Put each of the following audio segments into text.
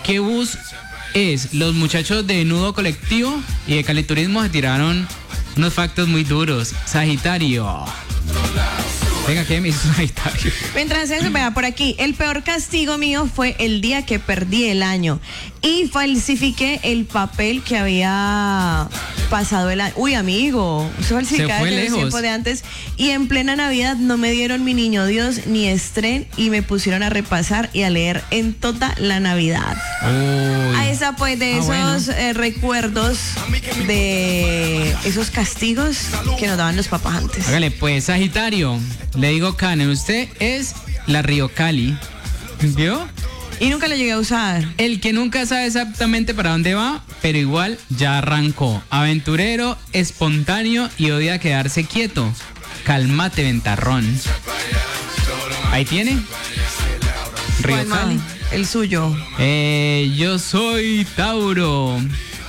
¿Qué bus es? Los muchachos de Nudo Colectivo y de Cali Turismo se tiraron unos factos muy duros. Sagitario. Venga, ¿qué me hizo Sagitario? Mientras eso, vea por aquí, el peor castigo mío fue el día que perdí el año y falsifiqué el papel que había pasado el año. Uy, amigo, se falsificaba desde el tiempo de antes y en plena Navidad no me dieron mi niño Dios ni estreno y me pusieron a repasar y a leer en toda la Navidad. Uy. Ahí está pues de esos recuerdos de esos castigos que nos daban los papás antes. Hágale pues, Sagitario. Le digo, Karen, usted es la Río Cali. ¿Vio? Y nunca lo llegué a usar. El que nunca sabe exactamente para dónde va, pero igual ya arrancó. Aventurero, espontáneo y odia quedarse quieto. Cálmate, ventarrón. Ahí tiene. Río Cali. El suyo. Yo soy Tauro.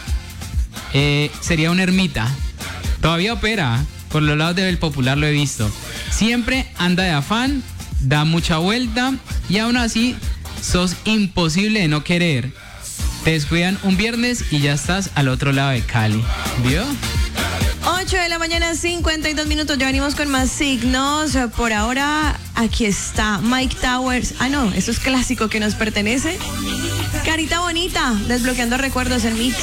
Sería una ermita. Todavía opera. Por los lados del Popular lo he visto. Siempre anda de afán, da mucha vuelta y aún así sos imposible de no querer. Te descuidan un viernes y ya estás al otro lado de Cali. ¿Vio? 8 de la mañana, 52 minutos. Ya venimos con más signos. Por ahora, aquí está Mike Towers. Ah, no, eso es clásico que nos pertenece. Carita bonita, desbloqueando recuerdos en Mix.